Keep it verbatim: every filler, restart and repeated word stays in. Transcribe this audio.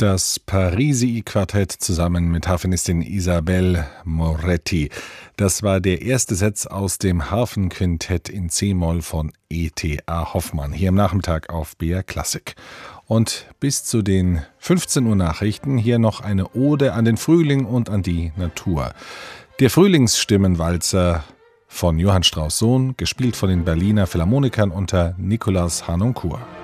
Das Parisi-Quartett zusammen mit Harfenistin Isabelle Moretti. Das war der erste Satz aus dem Harfenquintett in C-Moll von E T A Hoffmann, hier am Nachmittag auf B R Klassik. Und bis zu den fünfzehn Uhr Nachrichten hier noch eine Ode an den Frühling und an die Natur. Der Frühlingsstimmenwalzer von Johann Strauss Sohn, gespielt von den Berliner Philharmonikern unter Nikolaus Harnoncourt.